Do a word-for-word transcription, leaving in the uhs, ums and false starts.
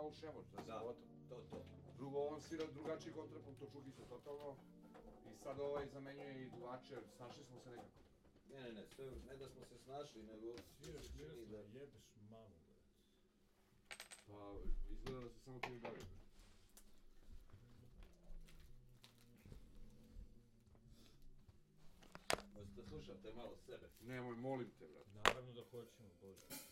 Paul Šemoć, da se gotovo. To, to. Drugo, on svira drugačiji kontrapunkt od Čukića, totalno. I sad ovaj zamenjuje i duvače, snašli smo se nekako. Ne, ne, ne, sve, ne da smo se snašli, nego... Sviraš Miroslav, jebeš mamu, bre. Pa, izgleda da se samo ti ne bavi. Hoćete da slušate malo sebe? Nemoj, molim te, brate. Naravno da hoćemo, Bože.